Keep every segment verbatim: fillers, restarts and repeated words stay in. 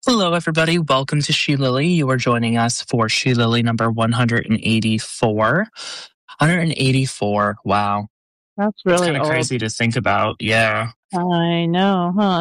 Hello, everybody. Welcome to She Lily. You are joining us for She Lily number one hundred eighty-four. one hundred eighty-four. Wow. That's It's really kind of old. crazy to think about. Yeah. I know, huh?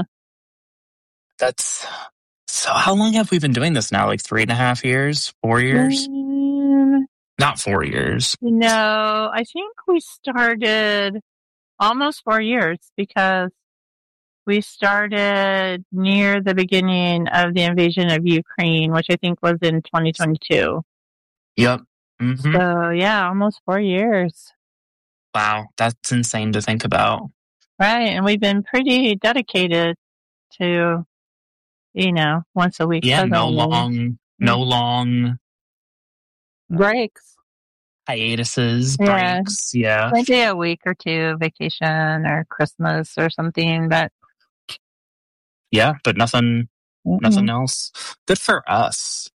That's so. How long have we been doing this now? Like three and a half years? Four years? Mm, Not four years. no, I think we started almost four years because we started near the beginning of the invasion of Ukraine, which I think was in twenty twenty-two. Yep. Mm-hmm. So, yeah, almost four years. Wow. That's insane to think about. Right. And we've been pretty dedicated to, you know, once a week. Yeah. No programming. long, no long breaks. hiatuses, Yeah. breaks. Yeah. Maybe a week or two vacation or Christmas or something, but Yeah, but nothing, mm-mm. nothing else. Good for us.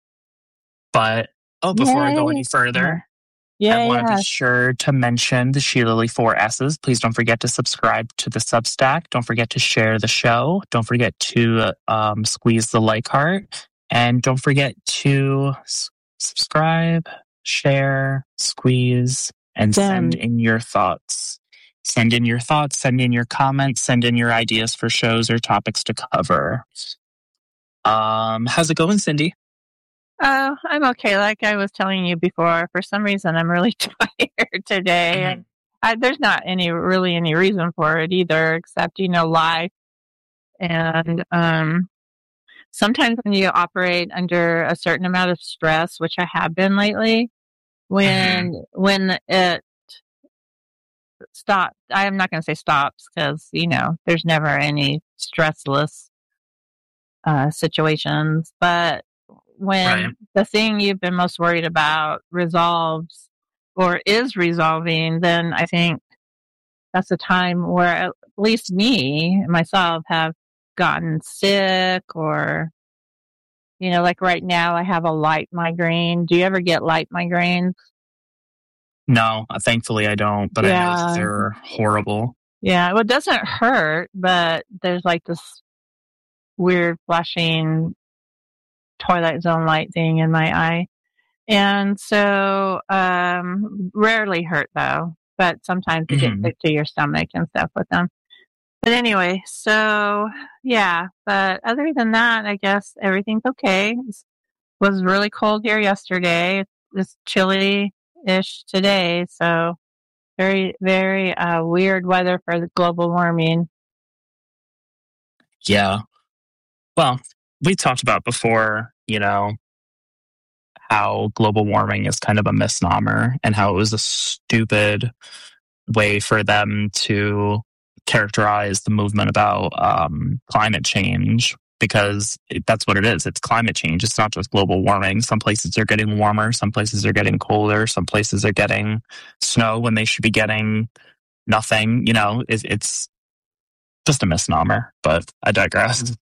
But oh, before I go Yay. any further, Yeah, I want to yeah. be sure to mention the She Lily four S's. Please don't forget to subscribe to the Substack. Don't forget to share the show. Don't forget to um, squeeze the like heart, and don't forget to s- subscribe, share, squeeze, and send Send. in your thoughts. Send in your thoughts, send in your comments, send in your ideas for shows or topics to cover. Um, how's it going, Cindy? Oh, I'm okay. Like I was telling you before, for some reason I'm really tired today. Mhm. And I, there's not any really any reason for it either, except you know life. And um, sometimes when you operate under a certain amount of stress, which I have been lately, when when it stops, I'm not going to say stops because you know there's never any stressless uh, situations, but when Right. the thing you've been most worried about resolves or is resolving, then I think that's a time where at least me, myself, have gotten sick or, you know, like right now I have a light migraine. Do you ever get light migraines? No, uh, thankfully I don't, but I know Yeah. that they're horrible. Yeah, well, it doesn't hurt, but there's like this weird flashing twilight zone light thing in my eye. And so, um, rarely hurt though, but sometimes you Mhm. get sick to your stomach and stuff with them. But anyway, so yeah, but other than that, I guess everything's okay. It was really cold here yesterday. It's chilly-ish today. So very, very uh, weird weather for the global warming. Yeah. Well, we talked about before, you know, how global warming is kind of a misnomer and how it was a stupid way for them to characterize the movement about um, climate change, because it, that's what it is. It's climate change. It's not just global warming. Some places are getting warmer. Some places are getting colder. Some places are getting snow when they should be getting nothing. You know, it, it's just a misnomer, but I digress.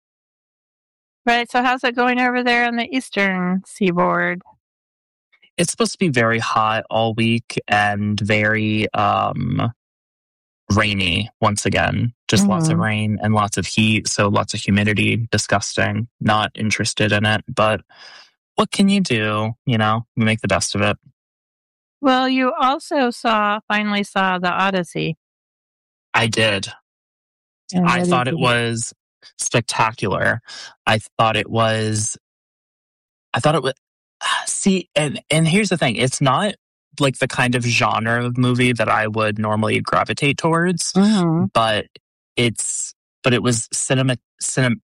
Right. So how's it going over there on the eastern seaboard? It's supposed to be very hot all week and very um, rainy once again. Just Mm-hmm. lots of rain and lots of heat, so lots of humidity. Disgusting. Not interested in it, but what can you do? You know, we make the best of it. Well, you also saw, finally saw the Odyssey. I did. And I what thought did it you- was spectacular. I thought it was, I thought it was, see, and, and here's the thing. It's not like the kind of genre of movie that I would normally gravitate towards, Mhm. but it's, but it was cinema, cinem,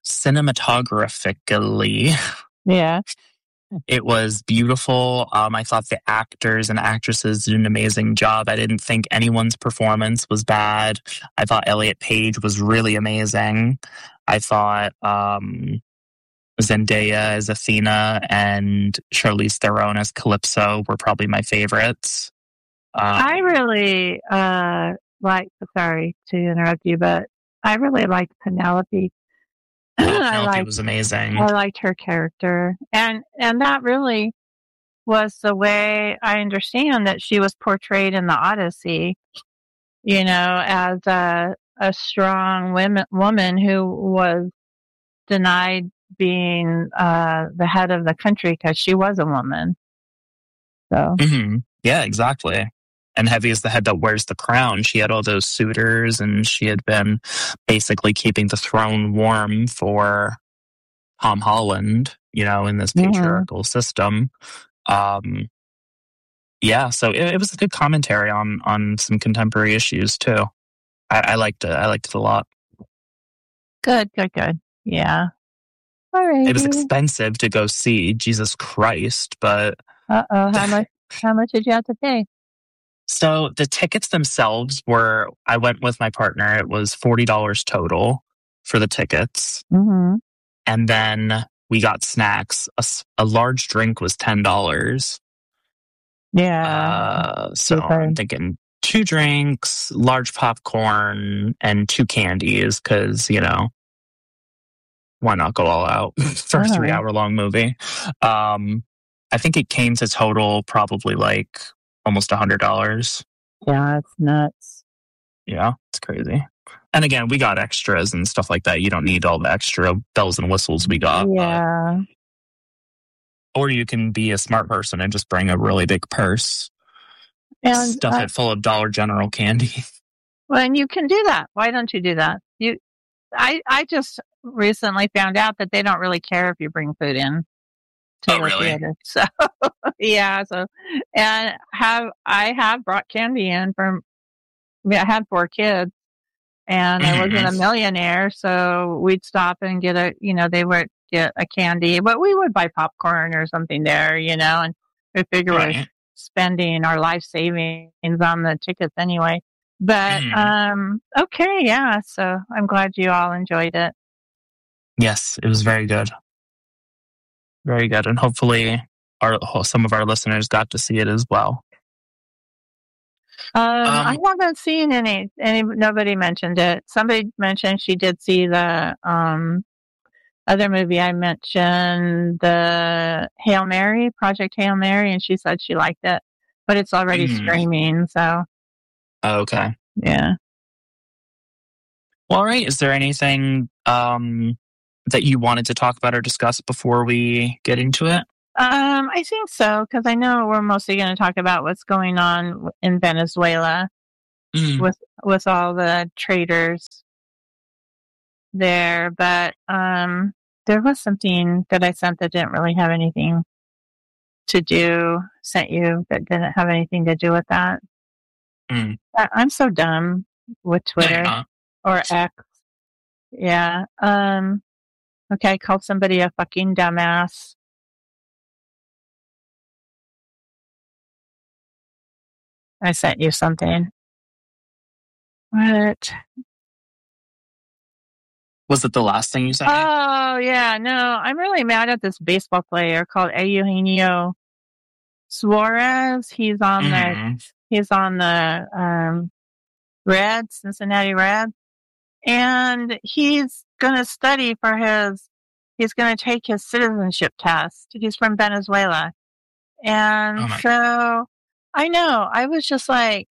cinematographically, Yeah. it was beautiful. Um, I thought the actors and actresses did an amazing job. I didn't think anyone's performance was bad. I thought Elliot Page was really amazing. I thought um, Zendaya as Athena and Charlize Theron as Calypso were probably my favorites. Um, I really uh like sorry to interrupt you, but I really liked Penelope. I Penelope liked was amazing. I liked her character. And and that really was the way I understand that she was portrayed in the Odyssey, you know, as a a strong women, woman who was denied being uh, the head of the country because she was a woman. So mm-hmm. Yeah, exactly. And Heavy is the head that wears the crown. She had all those suitors, and she had been basically keeping the throne warm for Tom Holland, you know, in this patriarchal mm-hmm. system. Um, yeah, so it, it was a good commentary on on some contemporary issues too. I, I liked it. I liked it a lot. Good, good, good. Yeah. All right. It was expensive to go see Jesus Christ, but uh oh, how much? How much did you have to pay? So the tickets themselves were, I went with my partner, it was forty dollars total for the tickets. Mm-hmm. And then we got snacks. A, a large drink was ten dollars. Yeah. Uh, so Super. I'm thinking two drinks, large popcorn, and two candies because, you know, why not go all out for a three hour long movie? Um, I think it came to total probably like almost a hundred dollars. Yeah, it's nuts. Yeah, it's crazy. And again, we got extras and stuff like that. You don't need all the extra bells and whistles we got. Yeah. But, or you can be a smart person and just bring a really big purse, and stuff uh, it full of Dollar General candy. Well, and you can do that. Why don't you do that? You, I, I just recently found out that they don't really care if you bring food in. To oh, the really? Theater. So, yeah. So, and have I have brought candy in from. I, mean, I had four kids, and mm-hmm. I wasn't a millionaire, so we'd stop and get a. You know, they would get a candy, but we would buy popcorn or something there. You know, and we figure right. we're spending our life savings on the tickets anyway. But mm-hmm. um, okay, yeah. So I'm glad you all enjoyed it. Yes, it was very good. Very good, and hopefully, our some of our listeners got to see it as well. Um, um, I haven't seen any. Any nobody mentioned it. Somebody mentioned she did see the um, other movie I mentioned, the Hail Mary, Project Hail Mary, and she said she liked it, but it's already mm. streaming. So, oh, okay, yeah. Well, all right. Is there anything um, that you wanted to talk about or discuss before we get into it? Um, I think so, because I know we're mostly going to talk about what's going on in Venezuela mm. with with all the traders there. But um, there was something that I sent that didn't really have anything to do. Sent you that didn't have anything to do with that. Mm. I, I'm so dumb with Twitter yeah. or X. Yeah. Um. Okay, I called somebody a fucking dumbass. I sent you something. What? Was it the last thing you said? Oh, yeah. No, I'm really mad at this baseball player called Eugenio Suarez. He's on mm-hmm. the he's on the um, Reds, Cincinnati Reds. And he's going to study for his, he's going to take his citizenship test. He's from Venezuela. And oh so I know, I was just like,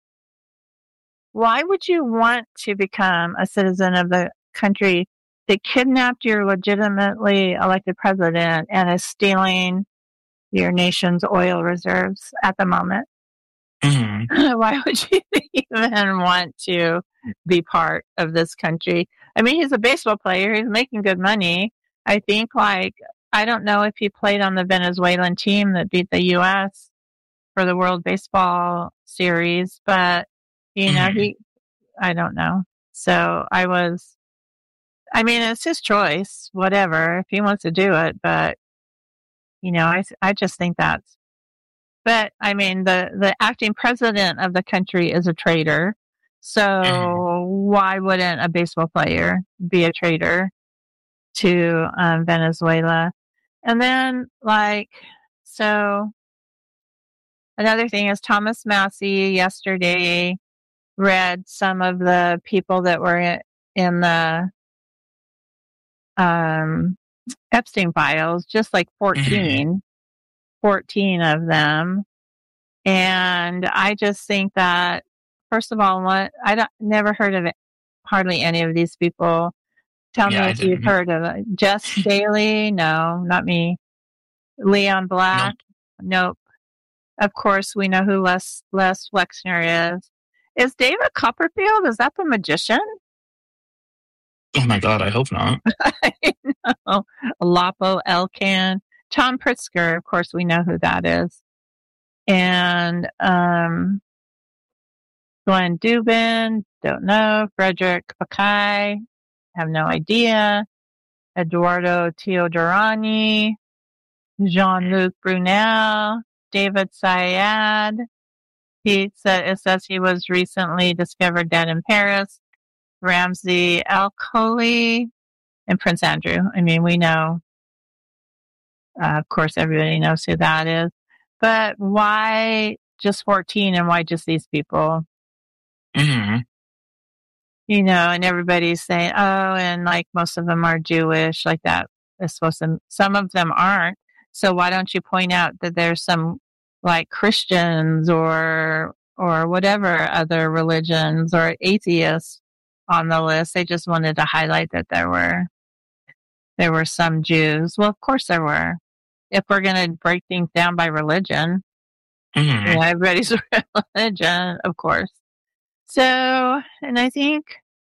why would you want to become a citizen of the country that kidnapped your legitimately elected president and is stealing your nation's oil reserves at the moment? Mm-hmm. Why would you even want to be part of this country? I mean, he's a baseball player. He's making good money. I think, like, I don't know if he played on the Venezuelan team that beat the U S for the World Baseball Series, but, you know, mm-hmm. he, I don't know. So I was, I mean, it's his choice, whatever, if he wants to do it, but, you know, I, I just think that's, but I mean, the, the acting president of the country is a traitor. So mm-hmm. why wouldn't a baseball player be a traitor to um, Venezuela? And then, like, so another thing is Thomas Massie yesterday read some of the people that were in the um, Epstein files, just like fourteen, mm-hmm. fourteen of them. And I just think that, first of all, what I don't, never heard of it, hardly any of these people Tell Yeah, me I if you've didn't. heard of it. Jess Daly? No, not me. Leon Black? Nope. Nope. Of course, we know who Les Les Flexner is. Is David Copperfield? Is that the magician? Oh my God, I hope not. I know. Lapo Elkan. Tom Pritzker, of course, we know who that is. And um, Glenn Dubin, don't know. Frederick Fekkai, have no idea. Eduardo Teodorani, Jean-Luc Brunel, David Syed. He said, it says he was recently discovered dead in Paris. Ramsey Al-Kholi and Prince Andrew. I mean, we know, uh, of course, everybody knows who that is. But why just fourteen and why just these people? Mm-hmm. You know, and everybody's saying, oh, and like most of them are Jewish, like that is supposed to, some of them aren't. So why don't you point out that there's some like Christians or, or whatever other religions or atheists on the list? They just wanted to highlight that there were, there were some Jews. Well, of course there were. If we're going to break things down by religion, Mm-hmm. you know, everybody's religion, of course. So, and I think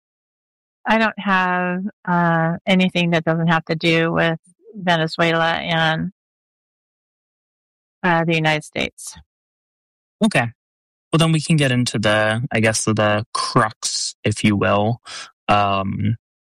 I don't have uh, anything that doesn't have to do with Venezuela and uh, the United States. Okay. Well, then we can get into the, I guess, the crux, if you will. Um,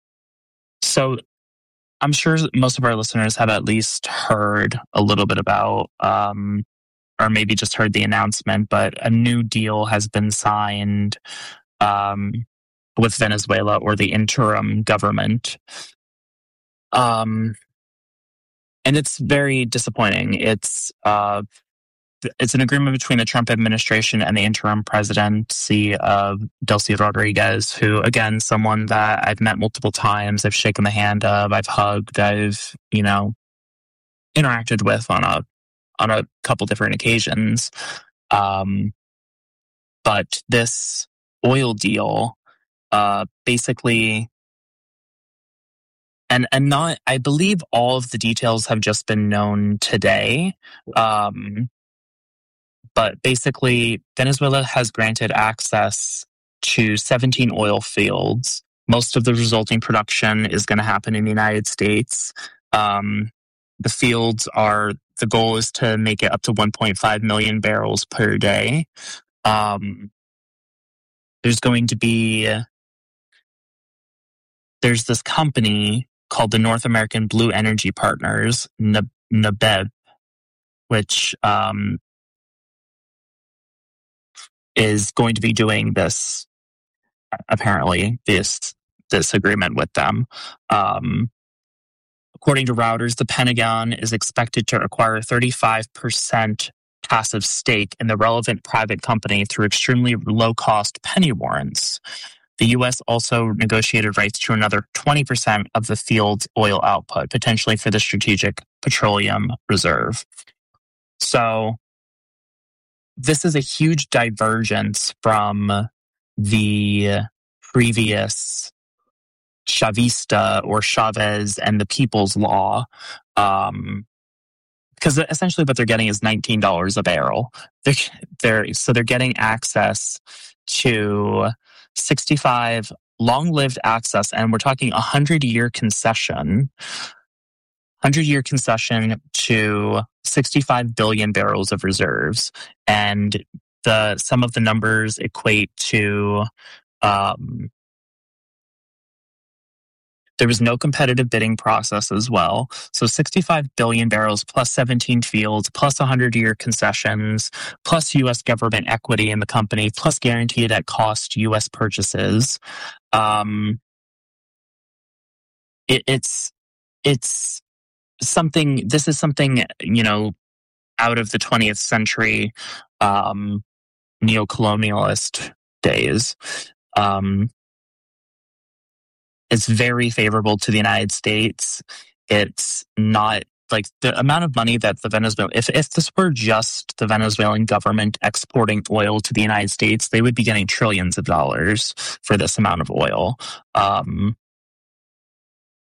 so I'm sure most of our listeners have at least heard a little bit about, um, or maybe just heard the announcement, but a new deal has been signed um, with Venezuela or the interim government. Um, and it's very disappointing. It's uh, it's an agreement between the Trump administration and the interim presidency of Delcy Rodriguez, who, again, someone that I've met multiple times. I've shaken the hand of, I've hugged, I've, you know, interacted with on a on a couple different occasions. Um, but this oil deal, uh, basically, and and not, I believe all of the details have just been known today. Um, but basically, Venezuela has granted access to seventeen oil fields. Most of the resulting production is going to happen in the United States. Um, the fields are, the goal is to make it up to one point five million barrels per day. Um, there's going to be, there's this company called the North American Blue Energy Partners, N B E P, which um, is going to be doing this, apparently, this this agreement with them. Um, according to Reuters, the Pentagon is expected to acquire thirty-five percent passive stake in the relevant private company through extremely low-cost penny warrants. The U S also negotiated rights to another twenty percent of the field's oil output, potentially for the Strategic Petroleum Reserve. So this is a huge divergence from the previous Chavista or Chavez and the People's Law. Um, because essentially what they're getting is nineteen dollars a barrel. They're, they're, so they're getting access to sixty-five long-lived access, and we're talking a hundred-year concession, hundred-year concession to sixty-five billion barrels of reserves, and the some of the numbers equate to. Um, There was no competitive bidding process as well. So sixty-five billion barrels plus seventeen fields, plus one hundred-year concessions, plus U S government equity in the company, plus guaranteed at cost U S purchases. Um, it, it's it's something. This is something, you know, out of the twentieth century um, neocolonialist days. Um, It's very favorable to the United States. It's not like the amount of money that the Venezuela, if, if this were just the Venezuelan government exporting oil to the United States, they would be getting trillions of dollars for this amount of oil. Um,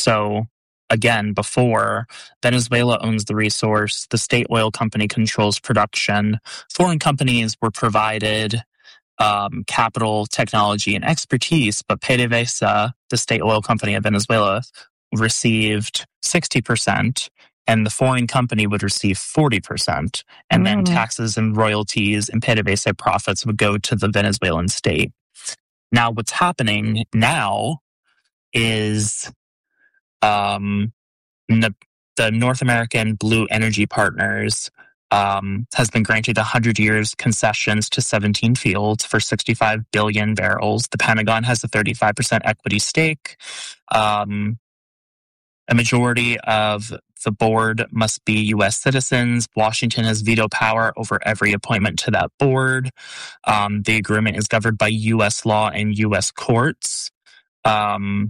So again, before, Venezuela owns the resource, the state oil company controls production, foreign companies were provided um, capital, technology, and expertise, but PDVSA, the state oil company of Venezuela, received sixty percent, and the foreign company would receive forty percent. And Mm. then taxes and royalties and PDVSA profits would go to the Venezuelan state. Now, what's happening now is um, the, the North American Blue Energy Partners um, has been granted one hundred years concessions to seventeen fields for sixty-five billion barrels. The Pentagon has a thirty-five percent equity stake. Um, a majority of the board must be U S citizens. Washington has veto power over every appointment to that board. Um, the agreement is governed by U S law and U S courts. Um,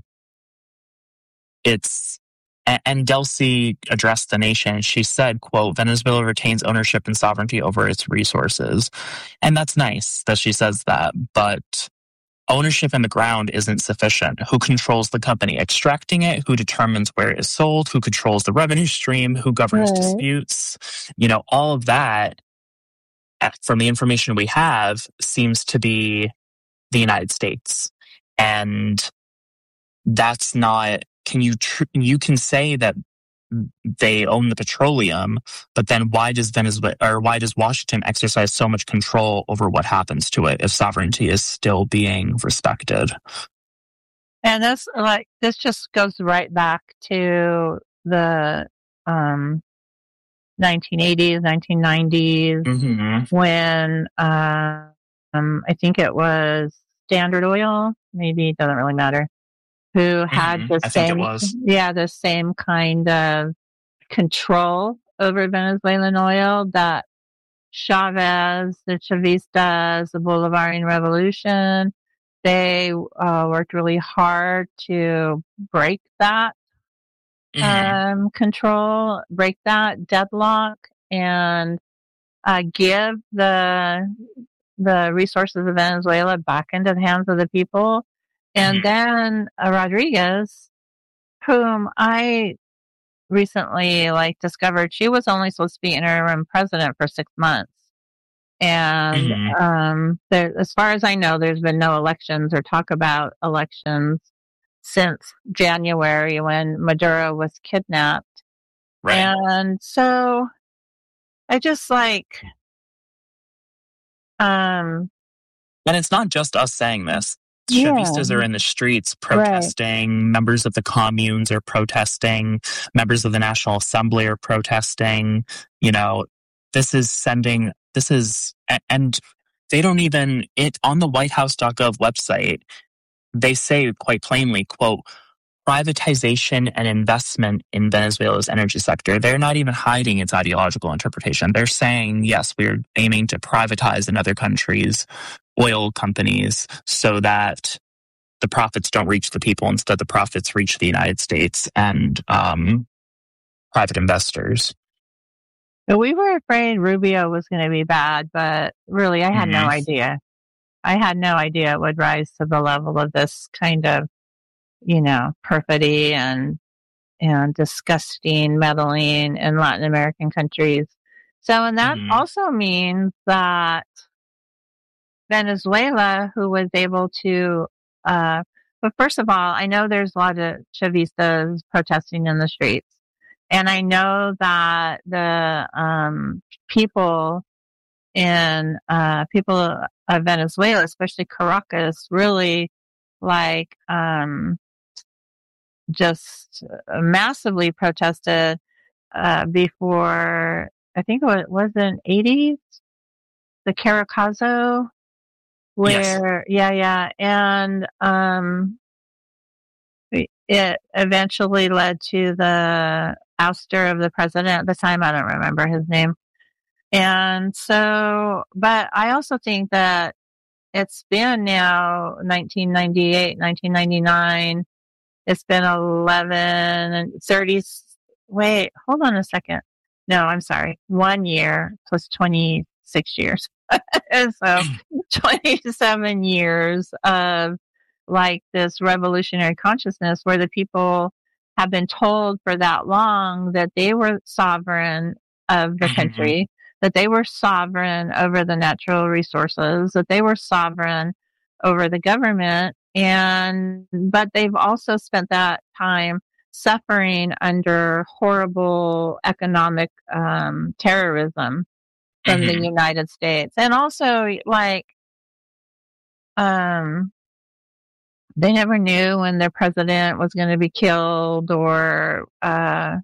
it's and Delcy addressed the nation. She said, quote, Venezuela retains ownership and sovereignty over its resources. And that's nice that she says that, but ownership in the ground isn't sufficient. Who controls the company extracting it? Who determines where it is sold? Who controls the revenue stream? Who governs Right. disputes? You know, all of that, from the information we have, seems to be the United States. And that's not, can you, tr- you can say that they own the petroleum, but then why does Venezuela or why does Washington exercise so much control over what happens to it if sovereignty is still being respected? And this, like, this just goes right back to the um, nineteen eighties, nineteen nineties, Mm-hmm. when uh, um, I think it was Standard Oil, maybe it doesn't really matter, who had Mm-hmm. the I think it same, was. yeah, the same kind of control over Venezuelan oil that Chavez, the Chavistas, the Bolivarian Revolution, they uh, worked really hard to break that Mm-hmm. um, control, break that deadlock, and uh, give the the resources of Venezuela back into the hands of the people. And Mhm. then uh, Rodriguez, whom I recently like discovered, she was only supposed to be interim president for six months. And Mhm. um, there, as far as I know, there's been no elections or talk about elections since January when Maduro was kidnapped. Right. And so I just like, um, And it's not just us saying this. Yeah. Chavistas are in the streets protesting. Members of the communes are protesting. Members of the National Assembly are protesting. You know, this is sending, this is, a- and they don't even, it on the white house dot gov website, they say quite plainly, quote, privatization and investment in Venezuela's energy sector. They're not even hiding its ideological interpretation. They're saying, yes, we're aiming to privatize another country's oil companies so that the profits don't reach the people. Instead, the profits reach the United States and um, private investors. we were afraid Rubio was going to be bad, but really, I had no Mhm. idea. I had no idea it would rise to the level of this kind of, you know, perfidy and and disgusting meddling in Latin American countries. So, and that Mhm. also means that Venezuela, who was able to, uh, but first of all, I know there's a lot of Chavistas protesting in the streets. And I know that the um, people in uh, people of Venezuela, especially Caracas, really like um, just massively protested uh, before, I think it was, was in eighties, the Caracazo, where, yes. yeah, yeah. And um, it eventually led to the ouster of the president at the time. I don't remember his name. And so, but I also think that it's been now nineteen ninety-eight, nineteen ninety-nine. It's been eleven and thirty. Wait, hold on a second. No, I'm sorry. One year plus twenty-six years. So twenty-seven years of like this revolutionary consciousness where the people have been told for that long that they were sovereign of the Mhm. country, that they were sovereign over the natural resources, that they were sovereign over the government. And, but they've also spent that time suffering under horrible economic um, terrorism from the Mhm. United States. And also, like, um, they never knew when their president was going to be killed or uh,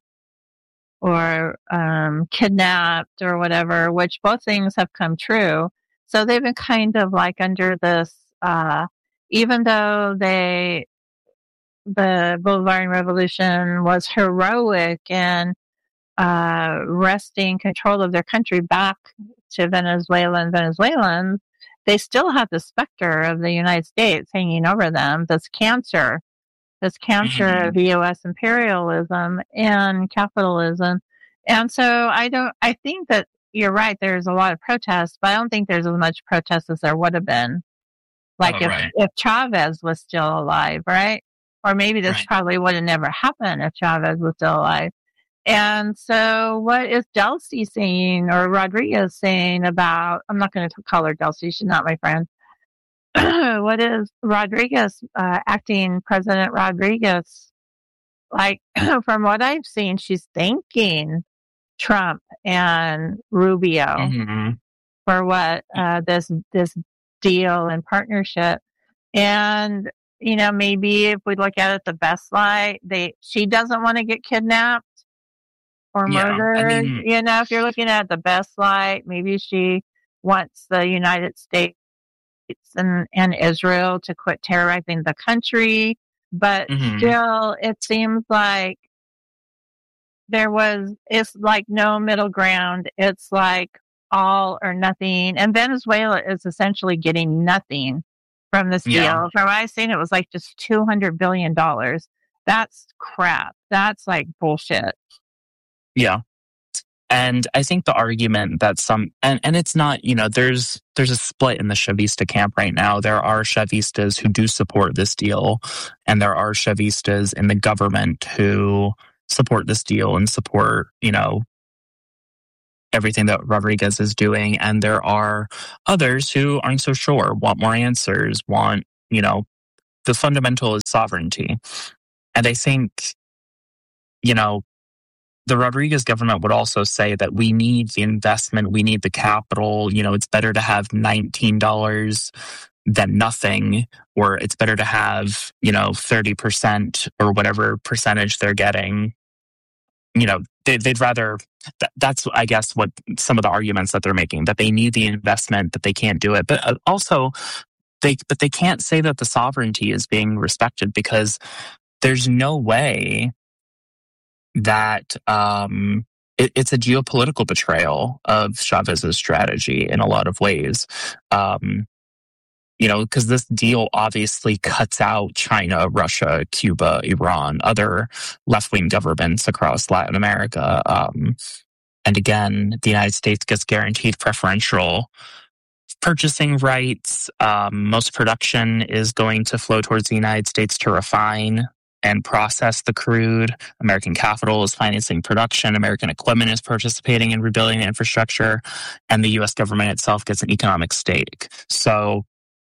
or um, kidnapped or whatever, which both things have come true. So they've been kind of like under this, uh, even though they, the Bolivarian Revolution was heroic and uh, wresting control of their country back to Venezuela and Venezuelans, they still have the specter of the United States hanging over them, this cancer, this cancer Mhm. of U S imperialism and capitalism. And so I don't, I think that you're right, there's a lot of protests, but I don't think there's as much protest as there would have been. Like Oh, if, right. if Chavez was still alive, right? Or maybe this Right. probably would have never happened if Chavez was still alive. And so, what is Delcy saying or Rodriguez saying about? I'm not going to call her Delcy; she's not my friend. What is Rodriguez, uh, acting President Rodriguez, like? From what I've seen, she's thanking Trump and Rubio Mhm. for what uh, this this deal and partnership. And you know, maybe if we look at it the best light, they she doesn't want to get kidnapped or Yeah. I murdered. mean, You know, if you're looking at the best light, maybe she wants the United States and, and Israel to quit terrorizing the country. But mhm. still, it seems like there was, it's like no middle ground. It's like all or nothing. And Venezuela is essentially getting nothing from this Yeah. deal. From what I've seen, it was like just two hundred billion dollars. That's crap. That's like bullshit. Yeah. And I think the argument that some, and, and it's not, you know, there's there's a split in the Chavista camp right now. There are Chavistas who do support this deal, and there are Chavistas in the government who support this deal and support, you know, everything that Rodriguez is doing. And there are others who aren't so sure, want more answers, want, you know, the fundamental is sovereignty. And I think, you know, the Rodriguez government would also say that we need the investment, we need the capital. You know, it's better to have nineteen dollars than nothing, or it's better to have, you know, thirty percent or whatever percentage they're getting. You know, they, they'd rather, that, that's, I guess, what some of the arguments that they're making, that they need the investment, that they can't do it. But also, they, but they can't say that the sovereignty is being respected, because there's no way that um, it, it's a geopolitical betrayal of Chavez's strategy in a lot of ways. Um, you know, because this deal obviously cuts out China, Russia, Cuba, Iran, other left-wing governments across Latin America. Um, and again, the United States gets guaranteed preferential purchasing rights. Um, most production is going to flow towards the United States to refine and process the crude. American capital is financing production. American equipment is participating in rebuilding the infrastructure. And the U S government itself gets an economic stake. So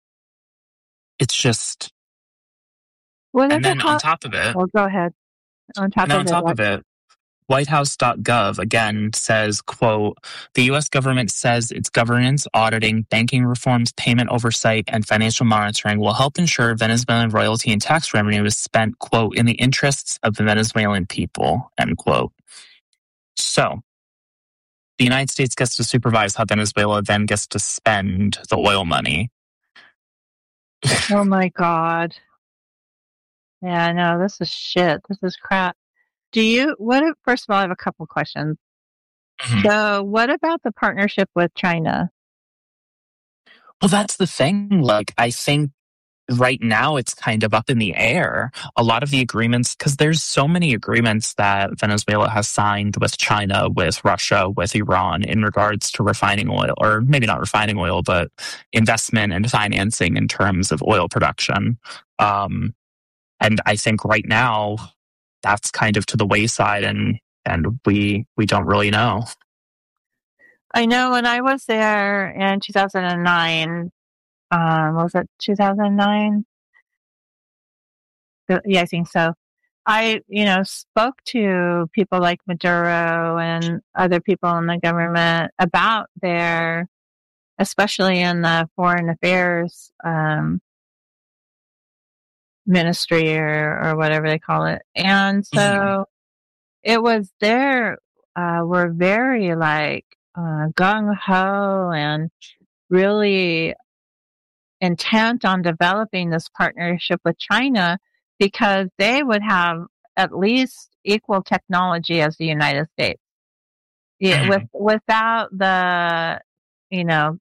it's just... What and then how, on top of it... Well, go ahead. On top and of on it, top what? of it, white house dot gov again says, quote, the U S government says its governance, auditing, banking reforms, payment oversight, and financial monitoring will help ensure Venezuelan royalty and tax revenue is spent, quote, in the interests of the Venezuelan people, end quote. So the United States gets to supervise how Venezuela then gets to spend the oil money. Oh my God. Yeah, no, this is shit. This is crap. Do you, what, if, first of all, I have a couple questions. Mm-hmm. So what about the partnership with China? Well, that's the thing. Like, I think right now it's kind of up in the air. A lot of the agreements, because there's so many agreements that Venezuela has signed with China, with Russia, with Iran in regards to refining oil, or maybe not refining oil, but investment and financing in terms of oil production. Um, and I think right now that's kind of to the wayside, and and we we don't really know. I know when I was there in two thousand nine, um, was it two thousand nine? Yeah, I think so. I, you know, spoke to people like Maduro and other people in the government about their, especially in the foreign affairs um, ministry or, or whatever they call it. And so mm-hmm. it was there, uh, were very like uh, gung ho and really intent on developing this partnership with China because they would have at least equal technology as the United States. Yeah, with without the, you know,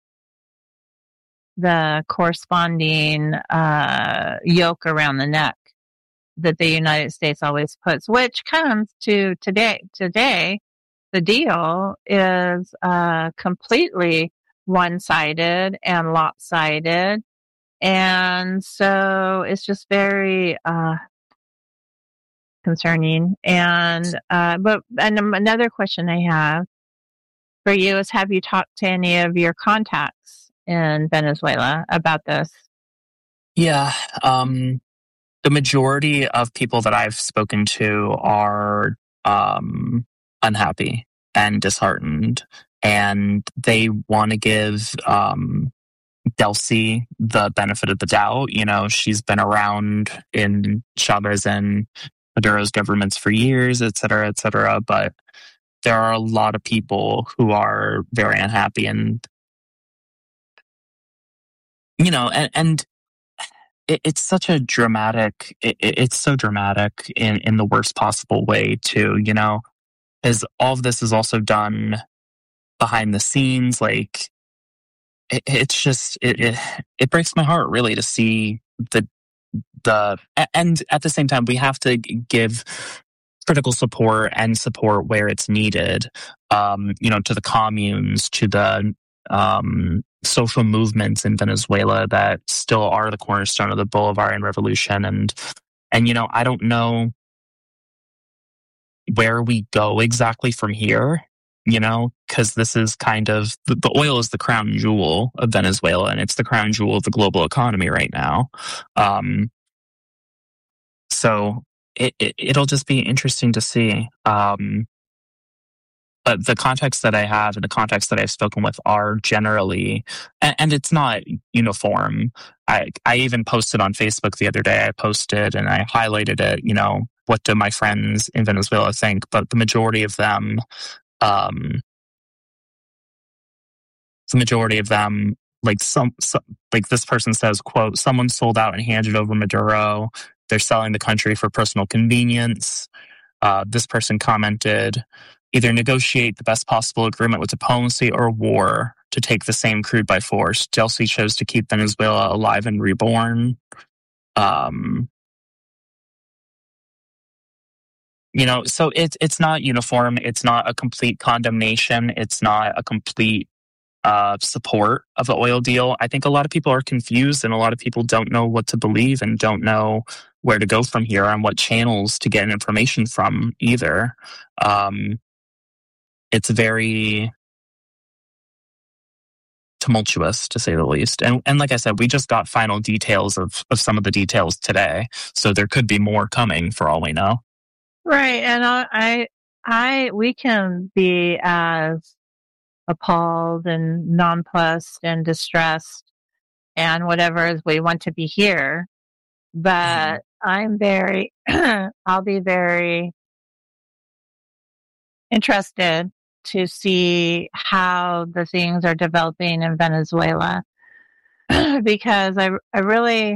the corresponding uh, yoke around the neck that the United States always puts, which comes to today. Today, the deal is uh, completely one-sided and lopsided. And so it's just very uh, concerning. And uh, but and another question I have for you is: have you talked to any of your contacts in Venezuela about this? Yeah, um, the majority of people that I've spoken to are um, unhappy and disheartened, and they want to give Um, Delcy the benefit of the doubt. You know, she's been around in Chavez and Maduro's governments for years, et cetera, et cetera. But there are a lot of people who are very unhappy, and you know, and, and it, it's such a dramatic. It, it's so dramatic in in the worst possible way, too. You know, as all of this is also done behind the scenes, like. It, it's just it, it it breaks my heart really to see the the and at the same time we have to give critical support and support where it's needed. Um, you know, to the communes, to the um, social movements in Venezuela that still are the cornerstone of the Bolivarian Revolution, and and you know, I don't know where we go exactly from here. You know, because this is kind of the, the oil is the crown jewel of Venezuela, and it's the crown jewel of the global economy right now. Um, so it, it it'll just be interesting to see. Um, but the context that I have and the context that I've spoken with are generally, and, and it's not uniform. I I even posted on Facebook the other day. I posted and I highlighted it. You know, what do my friends in Venezuela think? But the majority of them. Um, the majority of them, like some, some, like this person says, quote, someone sold out and handed over Maduro. They're selling the country for personal convenience. Uh, this person commented, either negotiate the best possible agreement with diplomacy or war to take the same crude by force. Delcy chose to keep Venezuela alive and reborn. Um, you know, so it's it's not uniform. It's not a complete condemnation. It's not a complete Uh, support of the oil deal. I think a lot of people are confused and a lot of people don't know what to believe and don't know where to go from here and what channels to get information from either. Um, it's very tumultuous, to say the least. And and like I said, we just got final details of, of some of the details today. So there could be more coming for all we know. Right. And I, I, I we can be as appalled and nonplussed and distressed and whatever as we want to be here. But mm-hmm. I'm very, I'll be very interested to see how the things are developing in Venezuela because I, I really,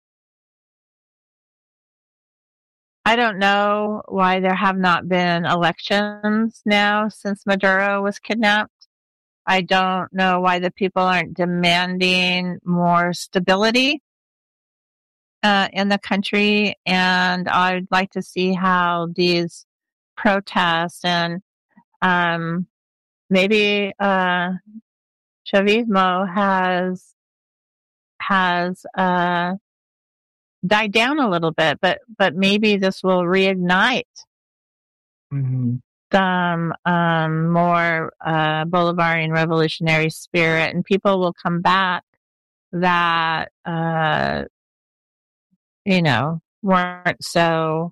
I don't know why there have not been elections now since Maduro was kidnapped. I don't know why the people aren't demanding more stability uh, in the country. And I'd like to see how these protests and um, maybe uh, Chavismo has has uh, die down a little bit, but but maybe this will reignite Mm-hmm. some um, more uh, Bolivarian revolutionary spirit, and people will come back that uh, you know weren't so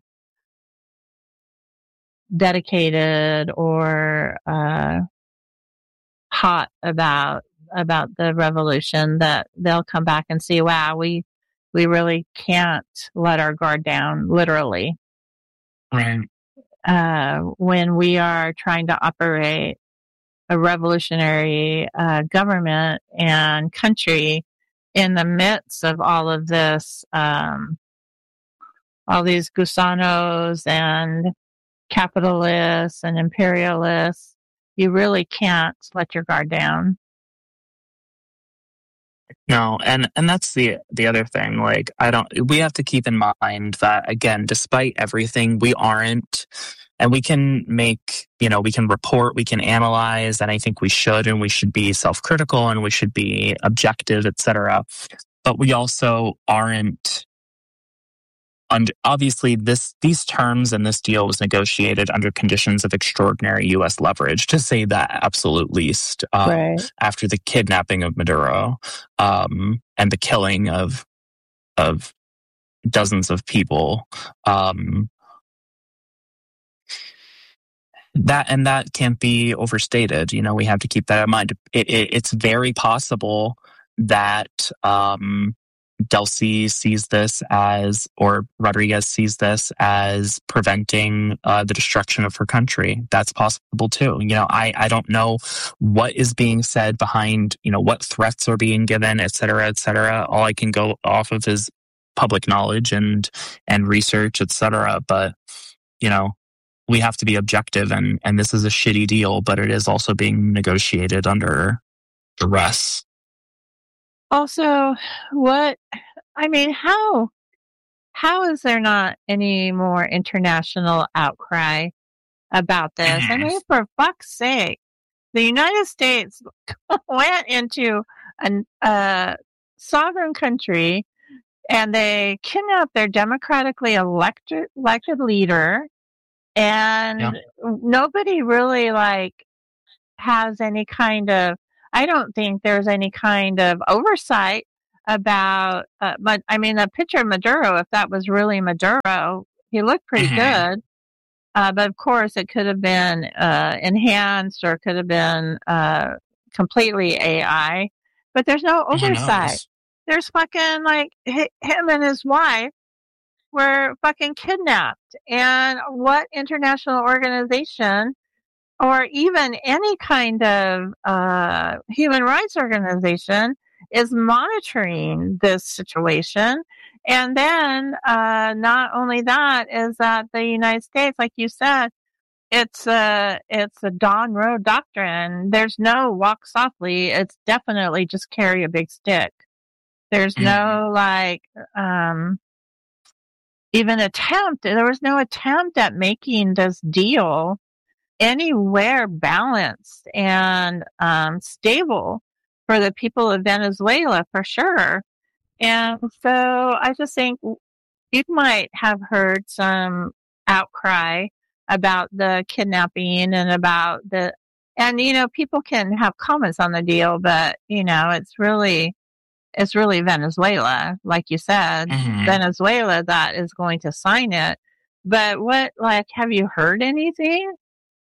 dedicated or uh, hot about about the revolution, that they'll come back and see, wow, we we really can't let our guard down, literally, Right. uh, when we are trying to operate a revolutionary uh, government and country in the midst of all of this, um, all these gusanos and capitalists and imperialists. You really can't let your guard down. No, and and that's the the other thing. Like, I don't. We have to keep in mind that, again, despite everything, we aren't, and we can make, you know, we can report, we can analyze, and I think we should, and we should be self-critical, and we should be objective, et cetera. But we also aren't. Under, obviously, this these terms and this deal was negotiated under conditions of extraordinary U S leverage, to say that absolute least. Um, Right. After the kidnapping of Maduro um, and the killing of of dozens of people, um, that and that can't be overstated. You know, we have to keep that in mind. It, it, it's very possible that. Um, Delcy sees this as, or Rodriguez sees this as preventing uh, the destruction of her country. That's possible too. You know, I, I don't know what is being said behind, you know, what threats are being given, et cetera, et cetera. All I can go off of is public knowledge and, and research, et cetera. But, you know, we have to be objective, and, and this is a shitty deal, but it is also being negotiated under duress. Also, what, I mean, how, how is there not any more international outcry about this? I mean, for fuck's sake, the United States went into a uh, sovereign country and they kidnapped their democratically elected, elected leader, and yeah. nobody really, like, has any kind of, I don't think there's any kind of oversight about, uh, but I mean, the picture of Maduro, if that was really Maduro, he looked pretty mm-hmm. good. Uh, but of course, it could have been uh, enhanced, or could have been uh, completely A I. But there's no oversight. There's fucking, like, him and his wife were fucking kidnapped. And what international organization, or even any kind of uh, human rights organization, is monitoring this situation? And then uh, not only that, is that the United States, like you said, it's a, it's a Don Road doctrine. There's no walk softly. It's definitely just carry a big stick. There's mm-hmm. no, like, um, even attempt. There was no attempt at making this deal anywhere balanced and um, stable for the people of Venezuela, for sure. And so I just think you might have heard some outcry about the kidnapping and about the, and, you know, people can have comments on the deal, but, you know, it's really, it's really Venezuela, like you said, mm-hmm. Venezuela that is going to sign it. But what, like, have you heard anything?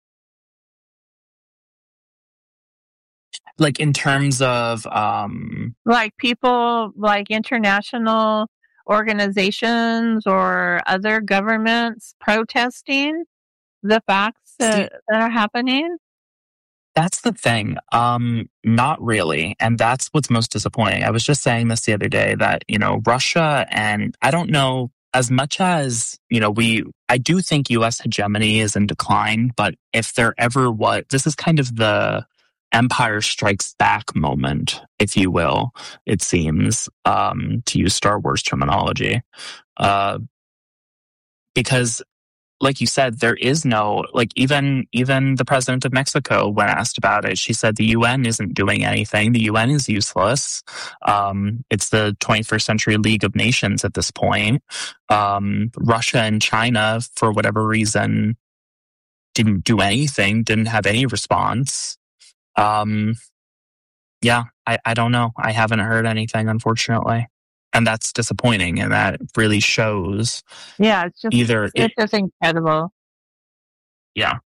Like, in terms of, um, like, people, like international organizations or other governments protesting the facts that, that are happening? That's the thing. Um, not really. And that's what's most disappointing. I was just saying this the other day that, you know, Russia, and I don't know, as much as, you know, we, I do think U S hegemony is in decline, but if there ever was, this is kind of the Empire Strikes Back moment, if you will, it seems, um, to use Star Wars terminology. Uh, because like you said, there is no, like, even even the president of Mexico, when asked about it, she said the U N isn't doing anything. The U N is useless. Um, it's the twenty-first century League of Nations at this point. Um, Russia and China, for whatever reason, didn't do anything, didn't have any response. Um, yeah, I, I don't know. I haven't heard anything, unfortunately. And that's disappointing, and that really shows. Yeah, it's just either it's it, just incredible. Yeah.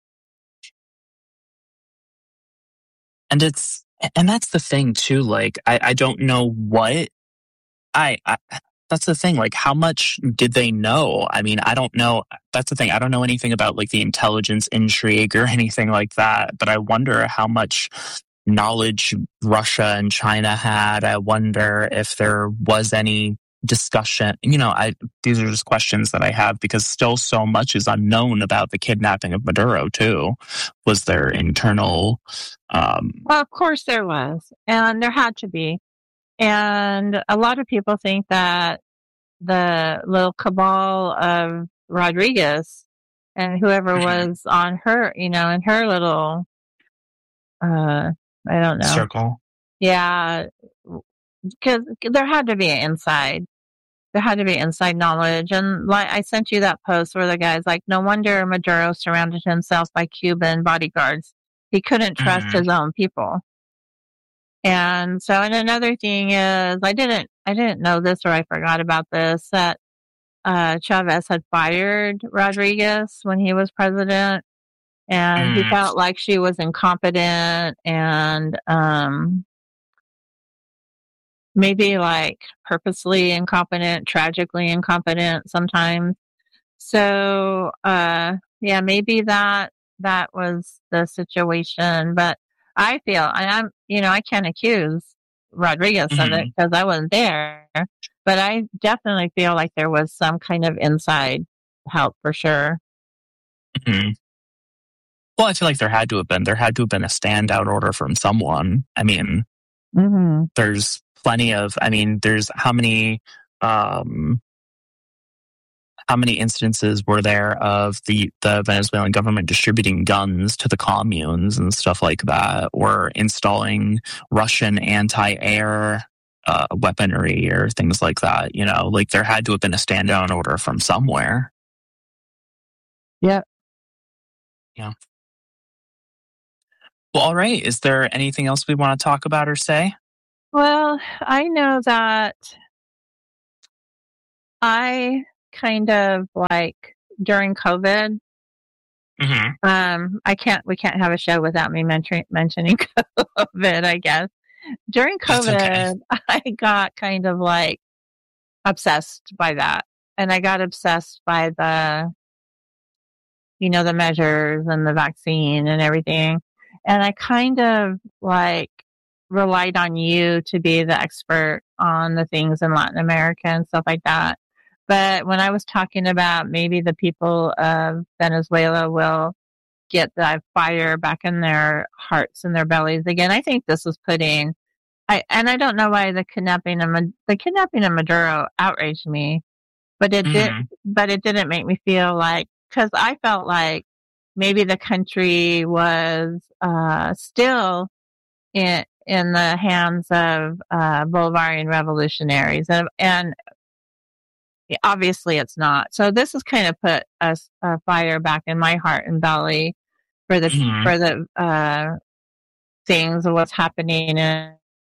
And it's, and that's the thing too, like, I, I don't know what, I, I, that's the thing, like, how much did they know? I mean, I don't know, that's the thing, I don't know anything about, like, the intelligence intrigue or anything like that, but I wonder how much knowledge Russia and China had. I wonder if there was any discussion, you know, I these are just questions that I have, because still so much is unknown about the kidnapping of Maduro too. Was there internal um Well, of course there was, and there had to be. And a lot of people think that the little cabal of Rodriguez and whoever was on her, you know, in her little, uh, I don't know. circle? Yeah, because there had to be an inside. There had to be inside knowledge. And like I sent you that post where the guy's like, no wonder Maduro surrounded himself by Cuban bodyguards. He couldn't trust Mhm. his own people. And so, and another thing is, I didn't, I didn't know this, or I forgot about this, that uh, Chavez had fired Rodriguez when he was president, and he Mm. felt like she was incompetent and um, maybe like purposely incompetent, tragically incompetent sometimes. So, uh, yeah, maybe that that was the situation. But I feel, and I'm, you know, I can't accuse Rodriguez of it Mhm. because I wasn't there. But I definitely feel like there was some kind of inside help for sure. Mhm. Well, I feel like there had to have been. There had to have been a standout order from someone. I mean, Mm-hmm. there's plenty of, I mean, there's how many, um, how many instances were there of the, the Venezuelan government distributing guns to the communes and stuff like that, or installing Russian anti-air uh, weaponry or things like that? You know, like, there had to have been a standout order from somewhere. Yep. Yeah. Well, all right. Is there anything else we want to talk about or say? Well, I know that I kind of like during COVID, Mm-hmm. um, I can't, we can't have a show without me mention, mentioning COVID, I guess. During That's okay. COVID, I got kind of like obsessed by that. And I got obsessed by the, you know, the measures and the vaccine and everything. And I kind of like relied on you to be the expert on the things in Latin America and stuff like that. But when I was talking about maybe the people of Venezuela will get that fire back in their hearts and their bellies again, I think this is putting, I, and I don't know why the kidnapping of, the kidnapping of Maduro outraged me, but it did, Mm-hmm. but it didn't make me feel like, cause I felt like maybe the country was, uh, still in, in the hands of, uh, Bolivarian revolutionaries. And, and obviously it's not. So this has kind of put a, a fire back in my heart and belly for the, Mm-hmm. for the, uh, things of what's happening in,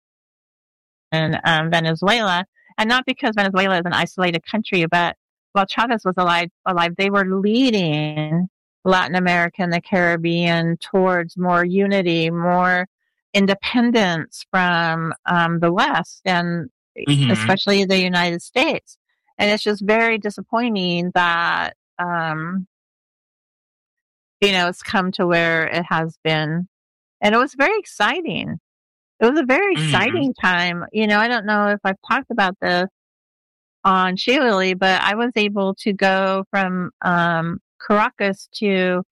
in um, Venezuela. And not because Venezuela is an isolated country, but while Chavez was alive, alive, they were leading Latin America and the Caribbean towards more unity, more independence from um, the West, and Mm-hmm. especially the United States. And it's just very disappointing that, um, you know, it's come to where it has been. And it was very exciting. It was a very Mm-hmm. exciting time. You know, I don't know if I've talked about this on Shilly, but I was able to go from um, Caracas to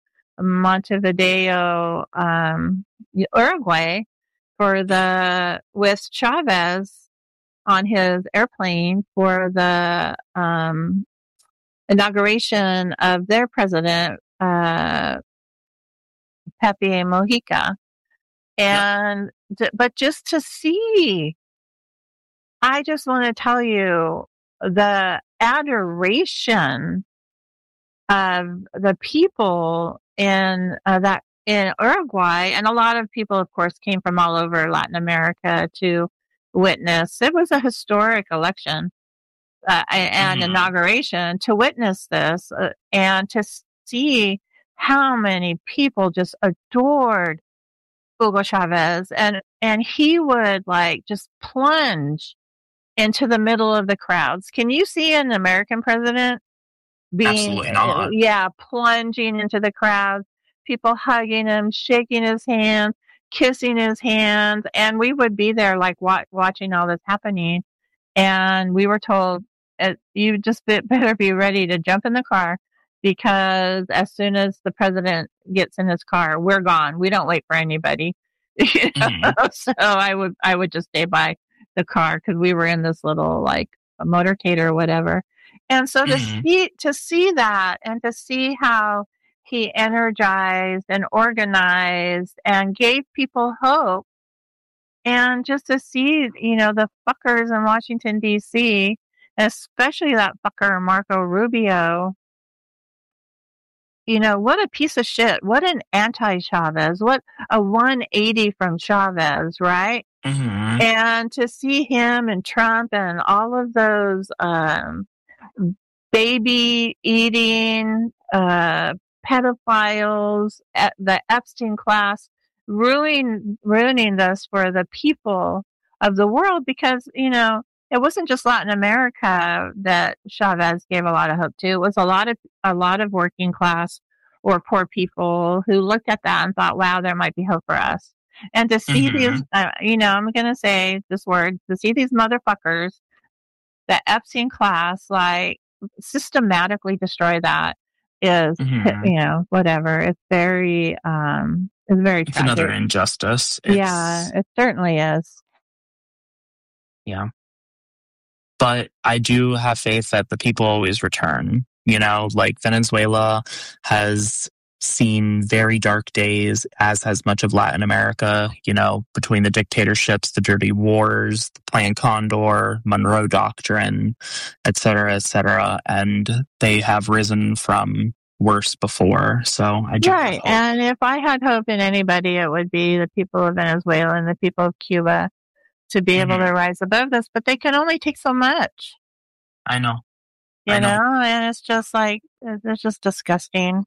Montevideo, um, Uruguay, for the with Chavez on his airplane for the um, inauguration of their president, uh, Pepe Mujica. And, yep. But just to see, I just want to tell you the adoration of the people in uh, that in Uruguay, and a lot of people, of course, came from all over Latin America to witness. It was a historic election uh, and mm-hmm. inauguration to witness this uh, and to see how many people just adored Hugo Chavez, and and he would like just plunge into the middle of the crowds. Can you see an American president being, absolutely not. yeah, plunging into the crowd, people hugging him, shaking his hand, kissing his hands, and we would be there like wa- watching all this happening, and we were told, uh, you just be- better be ready to jump in the car, because as soon as the president gets in his car, we're gone. We don't wait for anybody. You know? Mm-hmm. So I would I would just stay by the car because we were in this little like a motorcade or whatever. And so to mm-hmm. see to see that and to see how he energized and organized and gave people hope, and just to see, you know, the fuckers in Washington, D C, especially that fucker Marco Rubio. You know, what a piece of shit. What an anti-Chavez. What a one eighty from Chavez, right? Mm-hmm. And to see him and Trump and all of those um, baby-eating uh, pedophiles, at the Epstein class, ruining, ruining this for the people of the world, because, you know, it wasn't just Latin America that Chavez gave a lot of hope to. It was a lot of a lot of working class or poor people who looked at that and thought, "Wow, there might be hope for us." And to see mm-hmm. these, uh, you know, I'm going to say this word: to see these motherfuckers, the Epstein class, like systematically destroy that is, mm-hmm. you know, whatever. It's very, um, it's very. It's tragic. Another injustice. It's... Yeah, it certainly is. Yeah. But I do have faith that the people always return. You know, like Venezuela has seen very dark days, as has much of Latin America, you know, between the dictatorships, the dirty wars, the Plan Condor, Monroe Doctrine, et cetera, et cetera. And they have risen from worse before. So I do Right. And if I had hope in anybody, it would be the people of Venezuela and the people of Cuba, to be able mm-hmm. to rise above this, but they can only take so much. I know. You I know. know, and it's just like, it's just disgusting.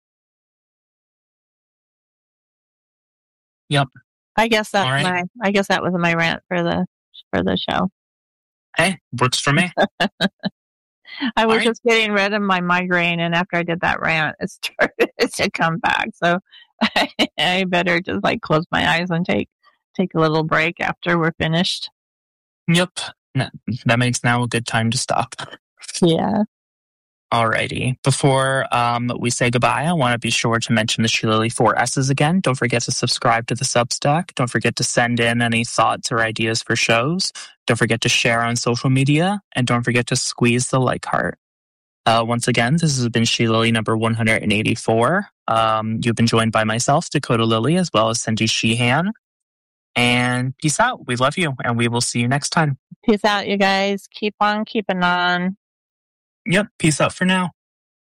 Yep. I guess that's right. my, I guess that was my rant for the, for the show. Hey, works for me. I was right. just getting rid of my migraine, and after I did that rant, it started to come back. So I, I better just like close my eyes and take take a little break after we're finished. Yep. That makes now a good time to stop. Yeah. Alrighty. Before um, we say goodbye, I want to be sure to mention the She Lily four S's again. Don't forget to subscribe to the Substack. Don't forget to send in any thoughts or ideas for shows. Don't forget to share on social media. And don't forget to squeeze the like heart. Uh, once again, this has been She Lily number one hundred eighty-four. Um, you've been joined by myself, Dakota Lily, as well as Cindy Sheehan. And peace out. We love you, and we will see you next time. Peace out, you guys. Keep on keeping on. Yep. Peace out for now.